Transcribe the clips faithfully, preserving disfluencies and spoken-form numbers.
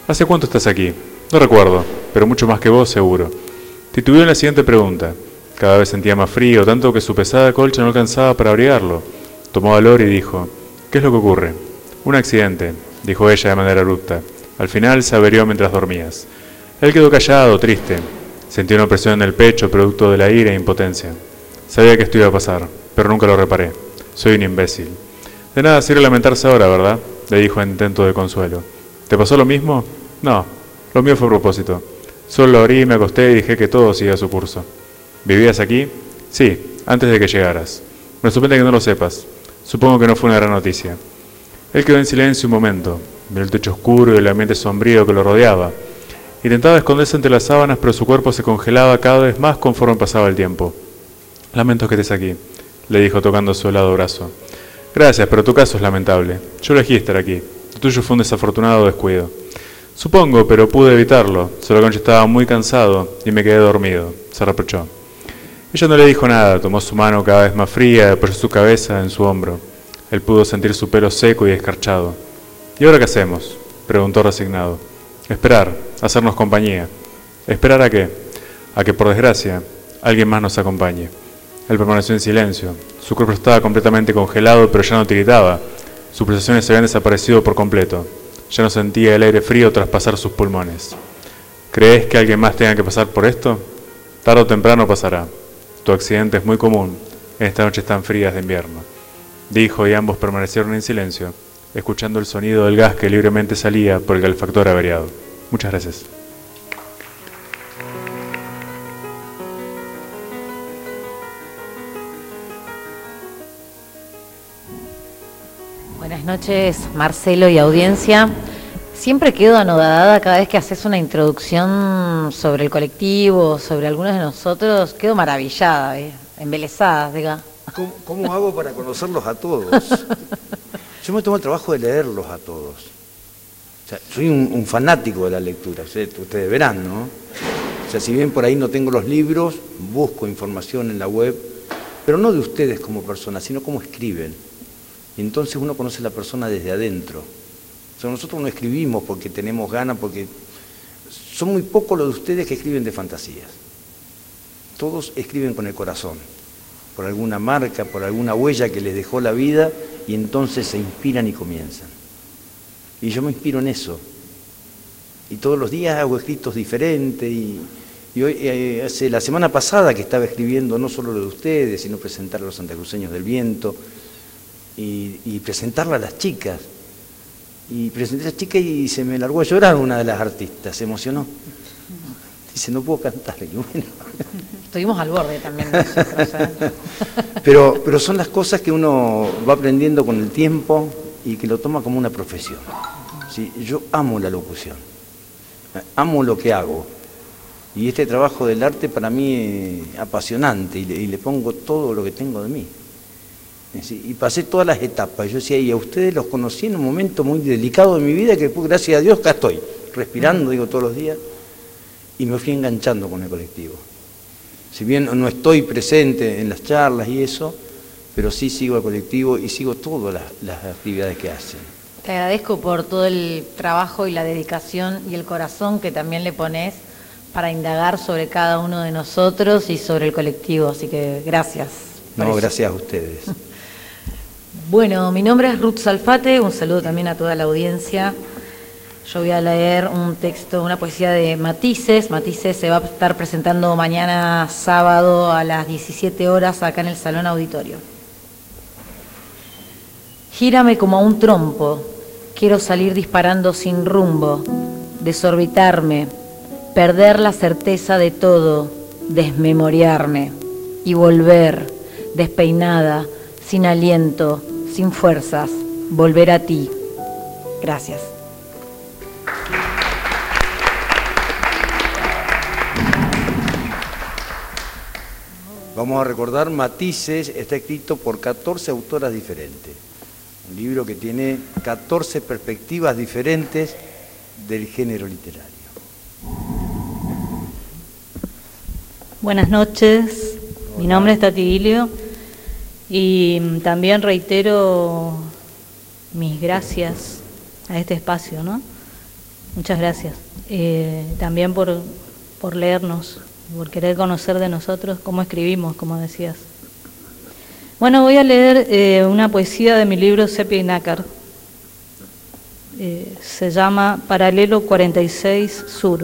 ¿Hace cuánto estás aquí? No recuerdo, pero mucho más que vos seguro. Titubeó en la siguiente pregunta. Cada vez sentía más frío, tanto que su pesada colcha no alcanzaba para abrigarlo. Tomó valor y dijo, ¿qué es lo que ocurre? Un accidente, dijo ella de manera abrupta. Al final se averió mientras dormías. Él quedó callado, triste. Sentía una presión en el pecho, producto de la ira e impotencia. Sabía que esto iba a pasar, pero nunca lo reparé. Soy un imbécil. De nada sirve lamentarse ahora, ¿verdad? Le dijo en intento de consuelo. ¿Te pasó lo mismo? No, lo mío fue a propósito. Solo lo abrí, me acosté y dije que todo siga su curso. ¿Vivías aquí? Sí, antes de que llegaras. Me sorprende que no lo sepas. Supongo que no fue una gran noticia. Él quedó en silencio un momento. Miró el techo oscuro y el ambiente sombrío que lo rodeaba. Intentaba esconderse entre las sábanas, pero su cuerpo se congelaba cada vez más conforme pasaba el tiempo. Lamento que estés aquí, le dijo tocando su helado brazo. Gracias, pero tu caso es lamentable. Yo elegí estar aquí. Lo tuyo fue un desafortunado descuido. Supongo, pero pude evitarlo. Solo que yo estaba muy cansado y me quedé dormido. Se reprochó. Ella no le dijo nada. Tomó su mano cada vez más fría y apoyó su cabeza en su hombro. Él pudo sentir su pelo seco y escarchado. ¿Y ahora qué hacemos? Preguntó resignado. Esperar, hacernos compañía. ¿Esperar a qué? A que, por desgracia, alguien más nos acompañe. Él permaneció en silencio. Su cuerpo estaba completamente congelado, pero ya no tiritaba. Sus pulsaciones habían desaparecido por completo. Ya no sentía el aire frío traspasar sus pulmones. ¿Crees que alguien más tenga que pasar por esto? Tarde o temprano pasará. Tu accidente es muy común en estas noches tan frías de invierno. Dijo y ambos permanecieron en silencio, escuchando el sonido del gas que libremente salía por el calefactor averiado. Muchas gracias. Buenas noches, Marcelo y audiencia. Siempre quedo anodada cada vez que haces una introducción sobre el colectivo, sobre algunos de nosotros. Quedo maravillada, ¿eh? Embelesada, diga. ¿Cómo, ¿Cómo hago para conocerlos a todos? Yo me tomo el trabajo de leerlos a todos. O sea, soy un, un fanático de la lectura, ustedes verán, ¿no? O sea, si bien por ahí no tengo los libros, busco información en la web, pero no de ustedes como personas, sino cómo escriben. Y entonces uno conoce a la persona desde adentro. O sea, nosotros no escribimos porque tenemos ganas, porque son muy pocos los de ustedes que escriben de fantasías. Todos escriben con el corazón, por alguna marca, por alguna huella que les dejó la vida, y entonces se inspiran y comienzan. Y yo me inspiro en eso. Y todos los días hago escritos diferentes. Y, y hoy, eh, hace la semana pasada que estaba escribiendo no solo lo de ustedes, sino presentar a los santacruceños del viento y, y presentarla a las chicas. Y presenté a las chicas y se me largó a llorar una de las artistas, se emocionó. Dice, no puedo cantar. Y bueno. Estuvimos al borde también nosotros, ¿eh? pero, pero son las cosas que uno va aprendiendo con el tiempo y que lo toma como una profesión. ¿Sí? Yo amo la locución, amo lo que hago. Y este trabajo del arte para mí es apasionante y le, y le pongo todo lo que tengo de mí. ¿Sí? Y pasé todas las etapas. Yo decía, y a ustedes los conocí en un momento muy delicado de mi vida que después, gracias a Dios, acá estoy, respirando, digo, todos los días. Y me fui enganchando con el colectivo. Si bien no estoy presente en las charlas y eso, pero sí sigo al colectivo y sigo todas las, las actividades que hacen. Te agradezco por todo el trabajo y la dedicación y el corazón que también le pones para indagar sobre cada uno de nosotros y sobre el colectivo, así que gracias. No, gracias a ustedes. Bueno, mi nombre es Ruth Salfate, un saludo también a toda la audiencia. Yo voy a leer un texto, una poesía de Matices. Matices se va a estar presentando mañana sábado a las diecisiete horas acá en el Salón Auditorio. Gírame como a un trompo, quiero salir disparando sin rumbo, desorbitarme, perder la certeza de todo, desmemoriarme y volver, despeinada, sin aliento, sin fuerzas, volver a ti. Gracias. Vamos a recordar, Matices está escrito por catorce autoras diferentes. Un libro que tiene catorce perspectivas diferentes del género literario. Buenas noches, mi nombre es Tati Dilio y también reitero mis gracias a este espacio, ¿no? Muchas gracias. Eh, también por, por leernos, por querer conocer de nosotros cómo escribimos, como decías. Bueno, voy a leer eh, una poesía de mi libro Sepia y Nácar. Eh, se llama Paralelo cuarenta y seis Sur.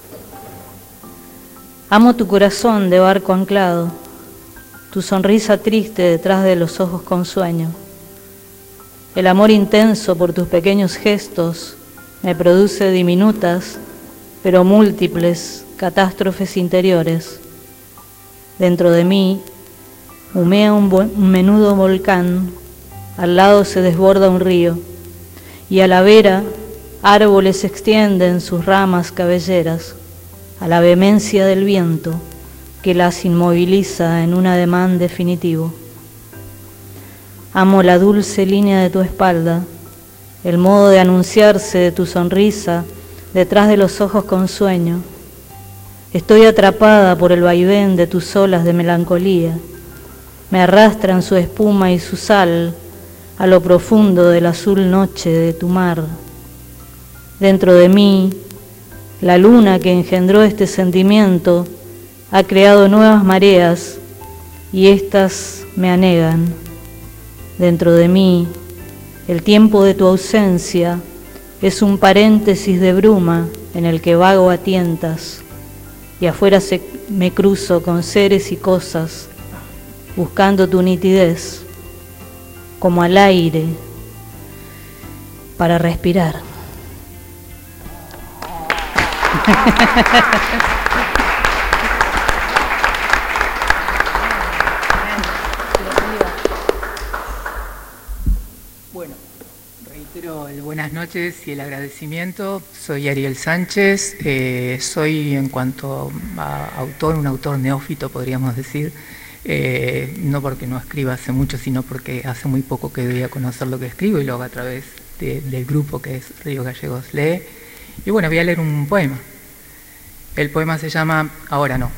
Amo tu corazón de barco anclado, tu sonrisa triste detrás de los ojos con sueño. El amor intenso por tus pequeños gestos me produce diminutas, pero múltiples catástrofes interiores. Dentro de mí humea un, un menudo volcán, al lado se desborda un río, y a la vera árboles extienden sus ramas cabelleras a la vehemencia del viento que las inmoviliza en un ademán definitivo. Amo la dulce línea de tu espalda, el modo de anunciarse de tu sonrisa detrás de los ojos con sueño. Estoy atrapada por el vaivén de tus olas de melancolía. Me arrastran su espuma y su sal a lo profundo de la azul noche de tu mar. Dentro de mí, la luna que engendró este sentimiento ha creado nuevas mareas y éstas me anegan. Dentro de mí, el tiempo de tu ausencia es un paréntesis de bruma en el que vago a tientas, y afuera se, me cruzo con seres y cosas, buscando tu nitidez, como al aire, para respirar. Bueno, reitero el buenas noches y el agradecimiento. Soy Ariel Sánchez, eh, soy en cuanto a autor, un autor neófito podríamos decir, eh, no porque no escriba hace mucho, sino porque hace muy poco que doy a conocer lo que escribo y lo hago a través de, del grupo que es Río Gallegos Lee. Y bueno, voy a leer un poema. El poema se llama Ahora no.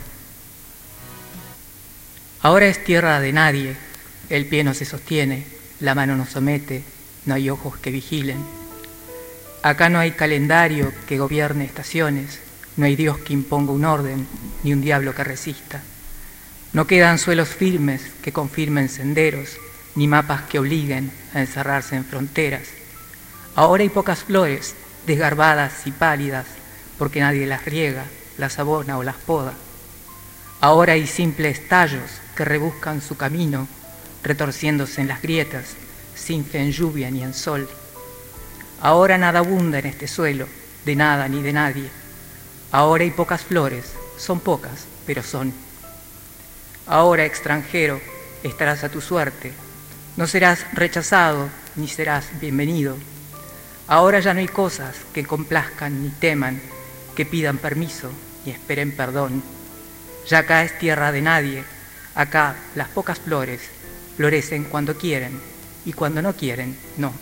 Ahora es tierra de nadie, el pie no se sostiene, la mano no somete, no hay ojos que vigilen. Acá no hay calendario que gobierne estaciones, no hay Dios que imponga un orden, ni un diablo que resista. No quedan suelos firmes que confirmen senderos, ni mapas que obliguen a encerrarse en fronteras. Ahora hay pocas flores, desgarbadas y pálidas, porque nadie las riega, las abona o las poda. Ahora hay simples tallos que rebuscan su camino, retorciéndose en las grietas, sin fe en lluvia ni en sol. Ahora nada abunda en este suelo, de nada ni de nadie. Ahora hay pocas flores, son pocas, pero son. Ahora, extranjero, estarás a tu suerte. No serás rechazado, ni serás bienvenido. Ahora ya no hay cosas que complazcan ni teman, que pidan permiso y esperen perdón. Ya acá es tierra de nadie, acá las pocas flores florecen cuando quieren y cuando no quieren, no.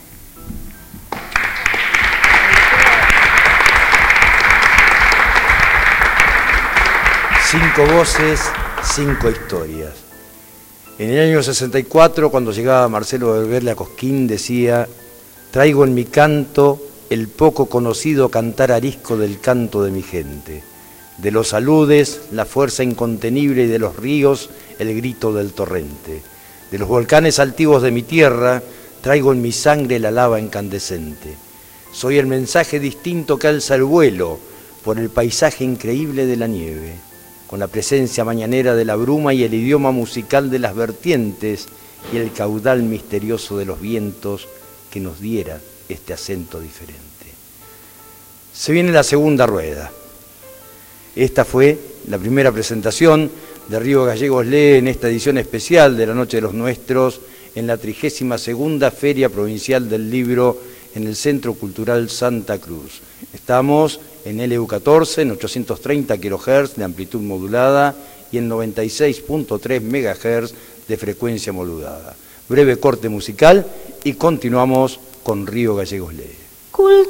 Cinco voces, cinco historias. En el año sesenta y cuatro, cuando llegaba Marcelo Belverle a Cosquín, decía: traigo en mi canto el poco conocido cantar arisco del canto de mi gente. De los aludes, la fuerza incontenible, y de los ríos, el grito del torrente. De los volcanes altivos de mi tierra, traigo en mi sangre la lava incandescente. Soy el mensaje distinto que alza el vuelo por el paisaje increíble de la nieve, con la presencia mañanera de la bruma y el idioma musical de las vertientes y el caudal misterioso de los vientos que nos diera este acento diferente. Se viene la segunda rueda. Esta fue la primera presentación de Río Gallegos Lee en esta edición especial de la Noche de los Nuestros en la trigésima segunda Feria Provincial del Libro en el Centro Cultural Santa Cruz. Estamos en L U catorce, en ochocientos treinta kilohertz de amplitud modulada y en noventa y seis punto tres megahertz de frecuencia modulada. Breve corte musical y continuamos con Río Gallegos Lee.